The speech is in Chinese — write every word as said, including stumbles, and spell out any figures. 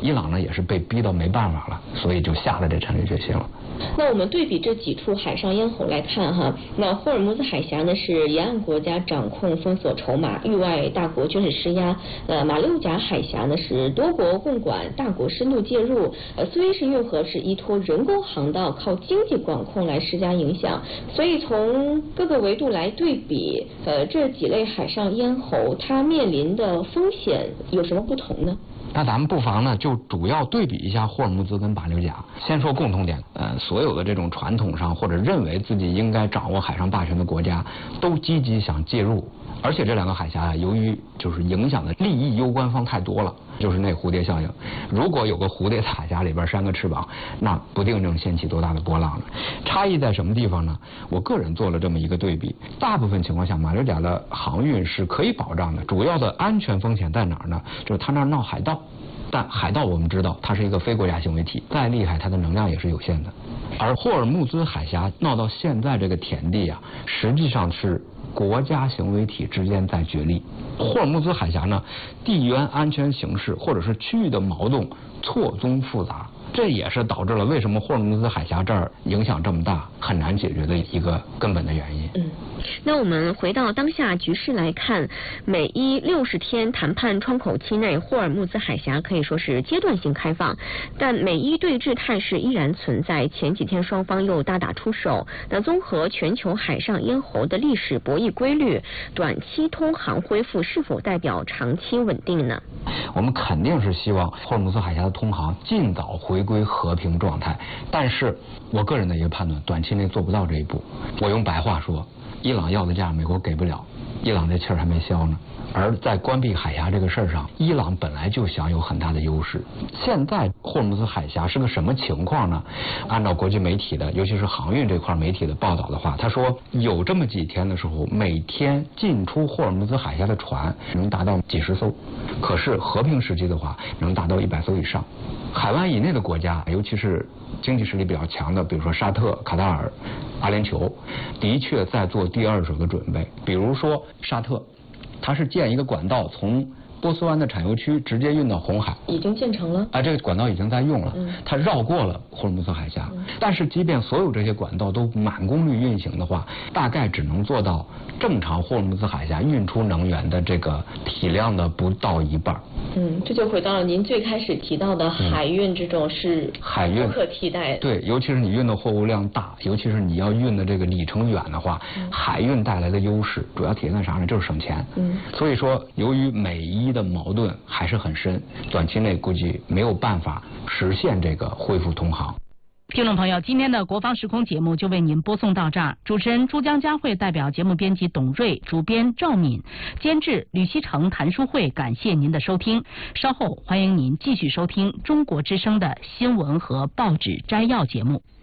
伊朗呢也是被逼到没办法了，所以就下了这沉没决心了。 那我们对比这几处海上咽喉来看哈，那霍尔木兹海峡呢是沿岸国家掌控封锁筹码，域外大国军事施压；呃，马六甲海峡呢是多国共管，大国深度介入；呃，苏伊士运河是依托人工航道，靠经济管控来施加影响。所以从各个维度来对比，呃，这几类海上咽喉它面临的风险有什么不同呢？ 那咱们不妨呢，就主要对比一下霍尔木兹跟马六甲。先说共同点，呃，所有的这种传统上或者认为自己应该掌握海上霸权的国家，都积极想介入。而且这两个海峡啊，由于就是影响的利益攸关方太多了，就是那蝴蝶效应。如果有个蝴蝶在海峡里边扇个翅膀，那不定能掀起多大的波浪呢？差异在什么地方呢？我个人做了这么一个对比，大部分情况下，马六甲的航运是可以保障的，主要的安全风险在哪儿呢？就是它那儿闹海盗。但海盗我们知道，它是一个非国家行为体，再厉害，它的能量也是有限的。而霍尔木兹海峡闹到现在这个田地啊，实际上是国家行为体之间在角力。霍尔木兹海峡呢，地缘安全形势或者是区域的矛盾错综复杂，这也是导致了为什么霍尔木兹海峡这儿影响这么大、很难解决的一个根本的原因。 嗯，那我们回到当下局势来看，美伊六十天谈判窗口期内，霍尔木兹海峡可以说是阶段性开放，但美伊对峙态势依然存在。前几天双方又大打出手。那综合全球海上咽喉的历史博弈规律，短期通航恢复是否代表长期稳定呢？ 我们肯定是希望霍尔木兹海峡的通航尽早回归和平状态，但是我个人的一个判断，短期内做不到这一步。我用白话说，伊朗要的价美国给不了，伊朗这气儿还没消呢。而在关闭海峡这个事儿上，伊朗本来就享有很大的优势。现在霍尔木兹海峡是个什么情况呢？按照国际媒体的，尤其是航运这块媒体的报道的话，他说有这么几天的时候，每天进出霍尔木兹海峡的船能达到几十艘，可是和平时期的话，能达到一百艘以上。海湾以内的国家，尤其是经济实力比较强的，比如说沙特、卡塔尔、阿联酋，的确在做第二手的准备。比如说沙特，它是建一个管道从波斯湾的产油区直接运到红海， 已经建成了啊， 这个管道已经在用了，嗯、它绕过了霍尔木兹海峡、嗯。但是，即便所有这些管道都满功率运行的话，大概只能做到正常霍尔木兹海峡运出能源的这个体量的不到一半。 嗯，这就回到了您最开始提到的海运这种是海运不可替代的。 对，尤其是你运的货物量大，尤其是你要运的这个里程远的话，嗯、海运带来的优势主要体现在啥呢？就是省钱。嗯，所以说，由于美伊的矛盾还是很深，短期内估计没有办法实现这个恢复通航。 听众朋友，今天的国防时空节目就为您播送到这儿。主持人珠江佳慧代表节目编辑董瑞，主编赵敏，监制吕希成、谭淑慧，感谢您的收听。稍后欢迎您继续收听中国之声的新闻和报纸摘要节目。